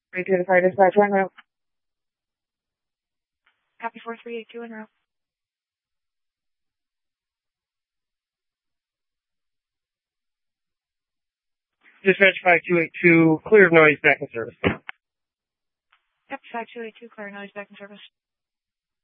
3 to the fire dispatch, en route. Copy 4382 en route. Dispatch 5282, clear of noise, back in service. Copy 5282, clear noise, back in service.